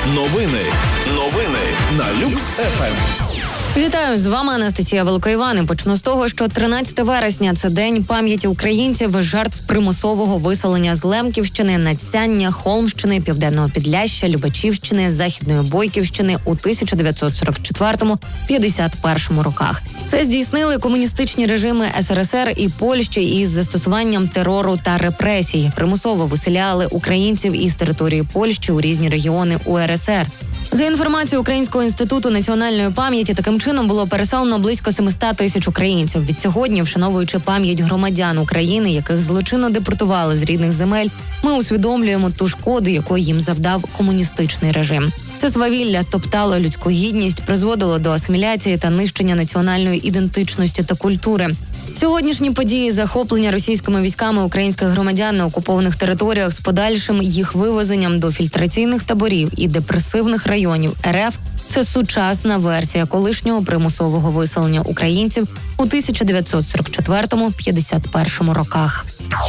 Новини на Люкс ФМ. Вітаю, з вами Анастасія Великоїван. Почну з того, що 13 вересня – це день пам'яті українців, жертв примусового виселення з Лемківщини, Надсяння, Холмщини, Південного Підляшшя, Любачівщини, Західної Бойківщини у 1944-51 роках. Це здійснили комуністичні режими СРСР і Польщі із застосуванням терору та репресій. Примусово виселяли українців із території Польщі у різні регіони УРСР. За інформацією Українського інституту національної пам'яті, таким чином було переселено близько 700 тисяч українців. Відсьогодні, вшановуючи пам'ять громадян України, яких злочинно депортували з рідних земель, ми усвідомлюємо ту шкоду, яку їм завдав комуністичний режим. Це свавілля топтало людську гідність, призводило до асиміляції та нищення національної ідентичності та культури. Сьогоднішні події захоплення російськими військами українських громадян на окупованих територіях з подальшим їх вивезенням до фільтраційних таборів і депресивних районів РФ – це сучасна версія колишнього примусового виселення українців у 1944-51 роках.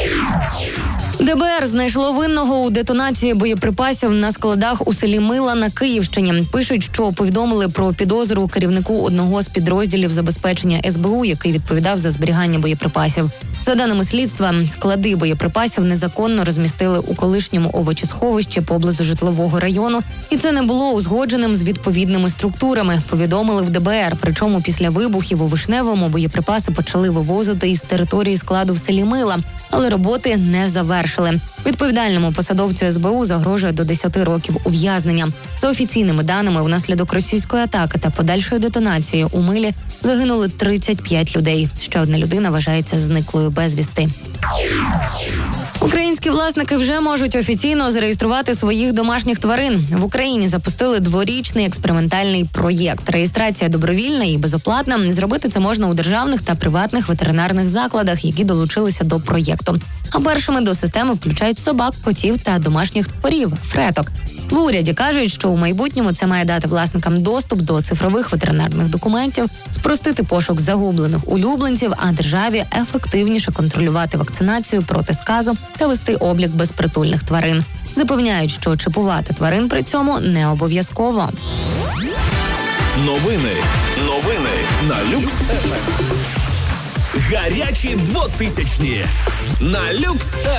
ДБР знайшло винного у детонації боєприпасів на складах у селі Мила на Київщині. Пишуть, що повідомили про підозру керівнику одного з підрозділів забезпечення СБУ, який відповідав за зберігання боєприпасів. За даними слідства, склади боєприпасів незаконно розмістили у колишньому овочесховищі поблизу житлового району, і це не було узгодженим з відповідними структурами, повідомили в ДБР. Причому після вибухів у Вишневому боєприпаси почали вивозити із території складу в селі Мила, але роботи не завершили. Відповідальному посадовцю СБУ загрожує до 10 років ув'язнення. За офіційними даними, внаслідок російської атаки та подальшої детонації у Милі загинули 35 людей. Ще одна людина вважається зниклою безвісти. Українські власники вже можуть офіційно зареєструвати своїх домашніх тварин. В Україні запустили дворічний експериментальний проєкт. Реєстрація добровільна і безоплатна. Зробити це можна у державних та приватних ветеринарних закладах, які долучилися до проєкту. А першими до системи включають собак, котів та домашніх тварів – фреток. В уряді кажуть, що у майбутньому це має дати власникам доступ до цифрових ветеринарних документів, спростити пошук загублених улюбленців, а державі ефективніше контролювати вакцинацію проти сказу та вести облік безпритульних тварин. Запевняють, що чіпувати тварин при цьому не обов'язково. Новини на Люкс ФМ. Гарячі 2000-ні на Люкс ФМ.